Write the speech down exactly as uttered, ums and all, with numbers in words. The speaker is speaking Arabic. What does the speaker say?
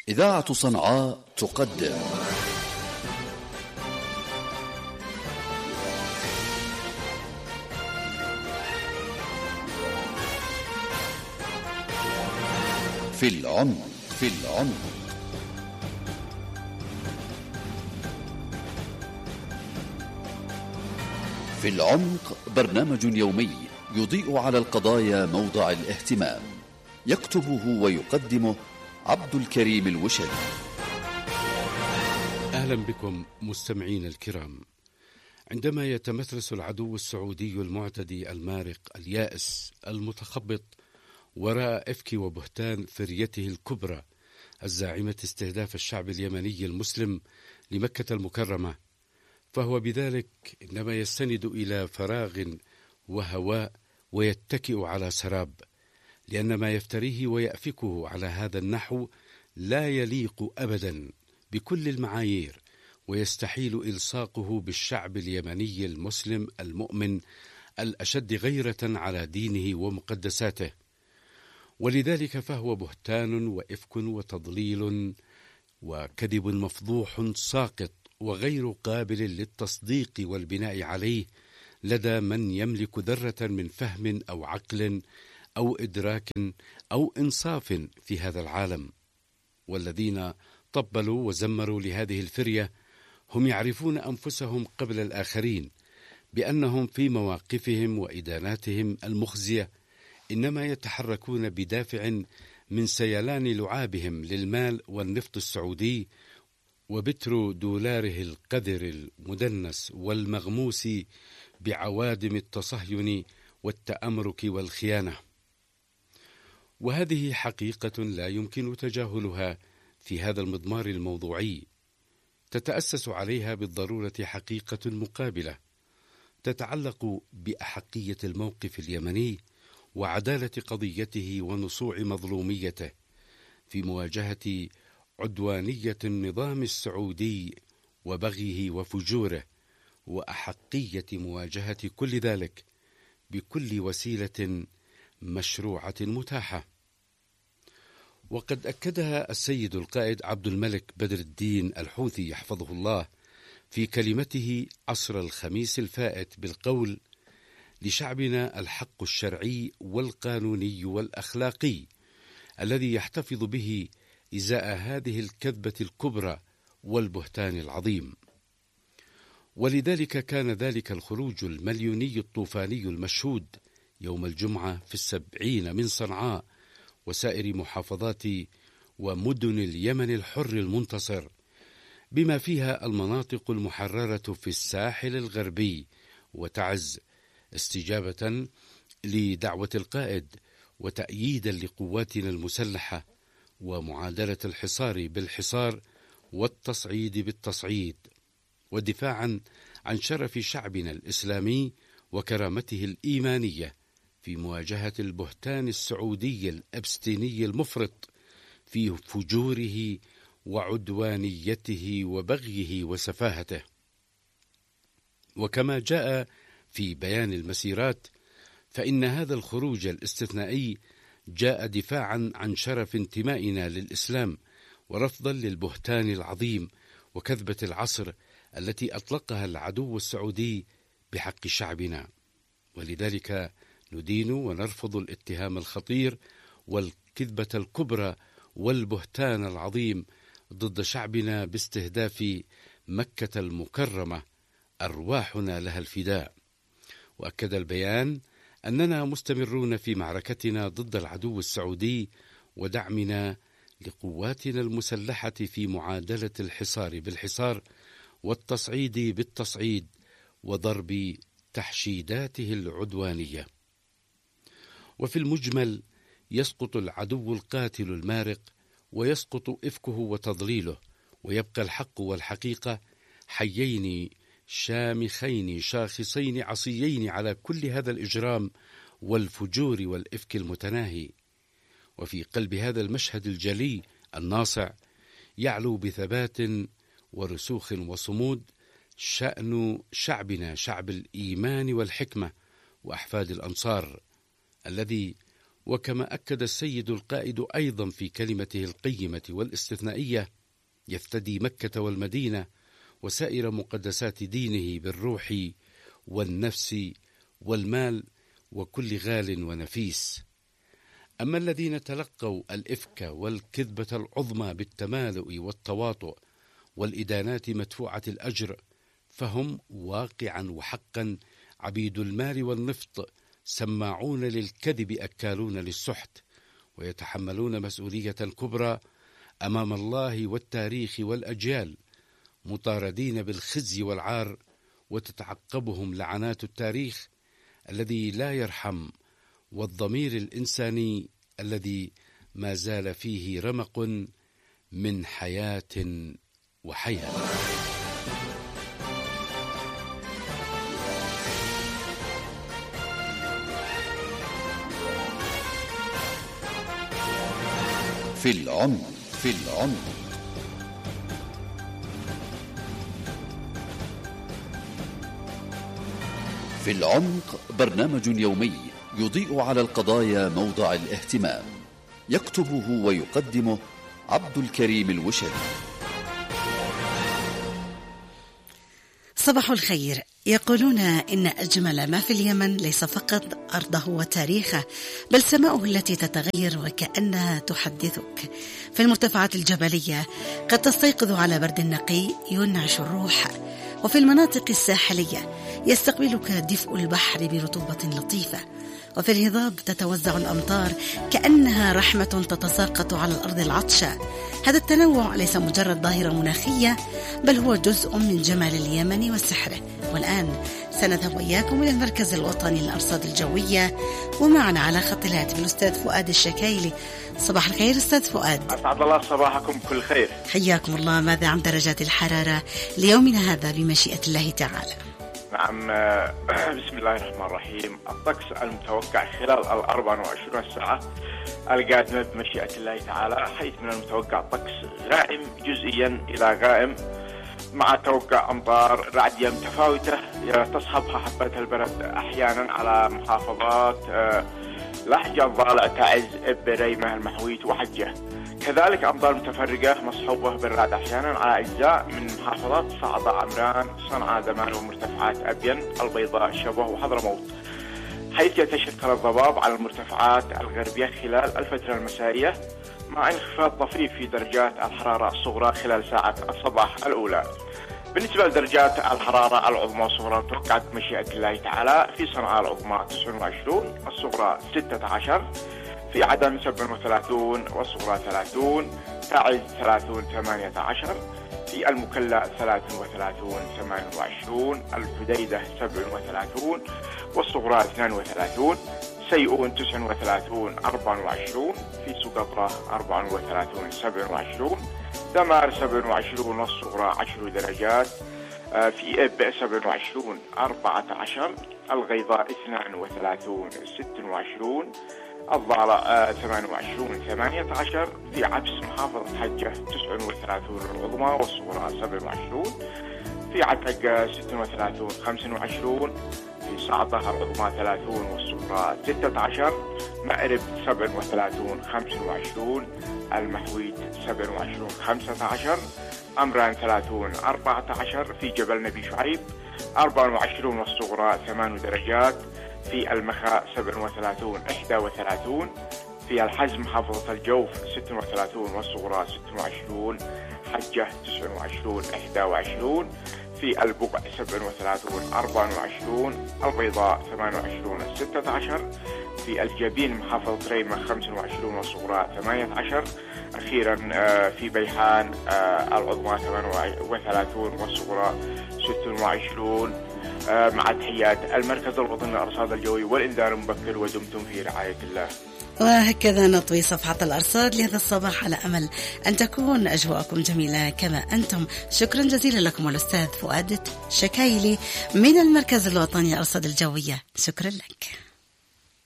إذاعة صنعاء تقدم في العمق في العمق في العمق برنامج يومي يضيء على القضايا موضع الاهتمام، يكتبه ويقدمه عبد الكريم الوشلي. أهلا بكم مستمعين الكرام. عندما يتمثلث العدو السعودي المعتدي المارق اليائس المتخبط وراء إفك وبهتان فريته الكبرى الزاعمة استهداف الشعب اليمني المسلم لمكة المكرمة، فهو بذلك إنما يستند إلى فراغ وهواء ويتكئ على سراب، لأن ما يفتريه ويأفكه على هذا النحو لا يليق أبدا بكل المعايير، ويستحيل إلصاقه بالشعب اليمني المسلم المؤمن الأشد غيرة على دينه ومقدساته. ولذلك فهو بهتان وإفك وتضليل وكذب مفضوح ساقط وغير قابل للتصديق والبناء عليه لدى من يملك ذرة من فهم أو عقل أو إدراك أو إنصاف في هذا العالم. والذين طبلوا وزمروا لهذه الفرية هم يعرفون أنفسهم قبل الآخرين بأنهم في مواقفهم وإداناتهم المخزية إنما يتحركون بدافع من سيلان لعابهم للمال والنفط السعودي وبتر دولاره القذر المدنس والمغموس بعوادم التصهين والتأمرك والخيانة. وهذه حقيقة لا يمكن تجاهلها في هذا المضمار الموضوعي، تتأسس عليها بالضرورة حقيقة مقابلة تتعلق بأحقية الموقف اليمني وعدالة قضيته ونصوع مظلوميته في مواجهة عدوانية النظام السعودي وبغيه وفجوره، وأحقية مواجهة كل ذلك بكل وسيلة مشروعة متاحة. وقد أكدها السيد القائد عبد الملك بدر الدين الحوثي يحفظه الله في كلمته عصر الخميس الفائت بالقول: لشعبنا الحق الشرعي والقانوني والأخلاقي الذي يحتفظ به إزاء هذه الكذبة الكبرى والبهتان العظيم. ولذلك كان ذلك الخروج المليوني الطوفاني المشهود يوم الجمعة في السبعين من صنعاء وسائر محافظات ومدن اليمن الحر المنتصر، بما فيها المناطق المحررة في الساحل الغربي وتعز، استجابة لدعوة القائد وتأييدا لقواتنا المسلحة ومعادلة الحصار بالحصار والتصعيد بالتصعيد، ودفاعا عن شرف شعبنا الإسلامي وكرامته الإيمانية في مواجهة البهتان السعودي الأبستيني المفرط في فجوره وعدوانيته وبغيه وسفاهته. وكما جاء في بيان المسيرات، فإن هذا الخروج الاستثنائي جاء دفاعا عن شرف انتمائنا للإسلام ورفضا للبهتان العظيم وكذبة العصر التي أطلقها العدو السعودي بحق شعبنا. ولذلك ندين ونرفض الاتهام الخطير والكذبة الكبرى والبهتان العظيم ضد شعبنا باستهداف مكة المكرمة، أرواحنا لها الفداء. وأكد البيان أننا مستمرون في معركتنا ضد العدو السعودي ودعمنا لقواتنا المسلحة في معادلة الحصار بالحصار والتصعيد بالتصعيد وضرب تحشيداته العدوانية. وفي المجمل يسقط العدو القاتل المارق ويسقط إفكه وتضليله، ويبقى الحق والحقيقة حيين شامخين شاخصين عصيين على كل هذا الإجرام والفجور والإفك المتناهي. وفي قلب هذا المشهد الجلي الناصع يعلو بثبات ورسوخ وصمود شأن شعبنا، شعب الإيمان والحكمة وأحفاد الأنصار، الذي وكما أكد السيد القائد أيضا في كلمته القيمة والاستثنائية: يفتدي مكة والمدينة وسائر مقدسات دينه بالروح والنفس والمال وكل غال ونفيس. أما الذين تلقوا الإفك والكذبة العظمى بالتمالؤ والتواطؤ والإدانات مدفوعة الأجر، فهم واقعا وحقا عبيد المال والنفط، سماعون للكذب أكالون للسحت، ويتحملون مسؤولية كبرى أمام الله والتاريخ والأجيال، مطاردين بالخزي والعار، وتتعقبهم لعنات التاريخ الذي لا يرحم، والضمير الإنساني الذي ما زال فيه رمق من حياة وحياة. في العمق في العمق في العمق برنامج يومي يضيء على القضايا موضع الاهتمام، يكتبه ويقدمه عبد الكريم الوشري. صباح الخير. يقولون إن أجمل ما في اليمن ليس فقط أرضه وتاريخه، بل سماؤه التي تتغير وكأنها تحدثك. في المرتفعات الجبلية قد تستيقظ على برد نقي ينعش الروح، وفي المناطق الساحلية يستقبلك دفء البحر برطوبة لطيفة، وفي الهضاب تتوزع الأمطار كأنها رحمة تتساقط على الأرض العطشة. هذا التنوع ليس مجرد ظاهرة مناخية، بل هو جزء من جمال اليمن وسحره. والآن سنذهب وإياكم إلى المركز الوطني للأرصاد الجوية، ومعنا على خط الهاتف الأستاذ فؤاد الشكايلي. صباح الخير أستاذ فؤاد. أسعد الله صباحكم كل خير. حياكم الله. ماذا عن درجات الحرارة ليومنا هذا بمشيئة الله تعالى؟ نعم، بسم الله الرحمن الرحيم. الطقس المتوقع خلال الأربع وعشرين ساعة القادمة بمشيئة الله تعالى، حيث من المتوقع طقس غائم جزئيا إلى غائم، مع توقع أمطار رعدية متفاوتة تصحبها حبات البرد أحيانا على محافظات لحجة، الضالع، تعز، بريمة، المحويت وحجة. كذلك أمطار متفرقة مصحوبة بالرعد أحيانا على أجزاء من محافظات صعدة، عمران، صنعاء، دمان، ومرتفعات أبين، البيضاء، شبوة، وحضرموت، حيث يتشكل الضباب على المرتفعات الغربية خلال الفترة المسائية، مع انخفاض طفيف في درجات الحرارة الصغرى خلال ساعة الصباح الأولى. بالنسبة لدرجات الحرارة العظمى والصغرى توقعت مشيئة الله تعالى: في صنعاء العظمى تسعة وعشرين، الصغرى ستة عشر، في عدن سبعة وثلاثين والصغرى ثلاثين، تعز ثلاثين ثمانية عشر، في المكلا ثلاثة وثلاثين ثمانية وعشرين، الحديدة سبعة وثلاثين والصغرى اثنين وثلاثين، سيئون تسعة وثلاثين أربعة وعشرين، في سقطرى أربعة وثلاثين سبعة وعشرين، دمار سبعة وعشرين والصغرى عشر درجات، في إب سبعة وعشرين أربعة عشر، الغيضاء اثنين وثلاثين ستة وعشرين، الضالع ثمانية وعشرين ثمانية عشر، في عبس محافظة حجة تسعة وثلاثين العظمى والصغرى سبعة وعشرين، في عتق ستة وثلاثين خمسة وعشرين، في صعدة العظمى ثلاثين والصغرى ستة عشر، مأرب سبعة وثلاثين خمسة وعشرين، المحويت سبعة وعشرين خمسة عشر، أمران ثلاثين أربعة عشر، في جبل نبي شعيب أربعة وعشرين والصغرى ثمان درجات، في المخاء سبعة وثلاثين إحدى وثلاثين، في الحزم محافظة الجوف ستة وثلاثين والصغرى ستة وعشرين، حجة تسعة وعشرين إحدى وعشرين، في البقع سبعة وثلاثين أربعة وعشرين، البيضاء ثمانية وعشرين ستة عشر، في الجبين محافظة ريمة خمسة وعشرين والصغرى ثمانية عشر، أخيرا في بيحان العظمى ثمانية وثلاثين والصغرى ستة وعشرين. مع تحيات المركز الوطني للأرصاد الجوي والإنذار المبكر، ودمتم في رعاية الله. وهكذا نطوي صفحة الأرصاد لهذا الصباح على أمل أن تكون أجواءكم جميلة كما أنتم. شكرا جزيلا لكم الأستاذ فؤاد الشكايلي من المركز الوطني للأرصاد الجوية. شكرا لك.